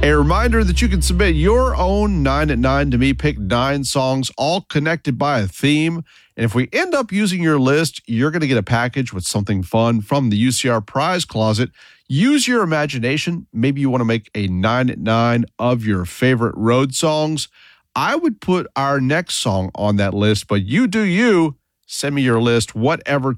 A reminder that you can submit your own 9 at 9 to me. Pick 9 songs, all connected by a theme. And if we end up using your list, you're going to get a package with something fun from the UCR Prize Closet. Use your imagination. Maybe you want to make a 9 at 9 of your favorite road songs. I would put our next song on that list, but you do you. Send me your list, whatever